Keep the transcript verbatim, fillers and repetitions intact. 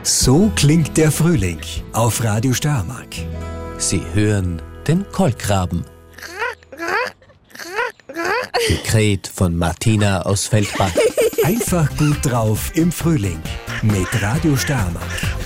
So klingt der Frühling auf Radio Steiermark. Sie hören den Kolkraben. Gekräht von Martina aus Feldbach. Einfach gut drauf im Frühling mit Radio Steiermark.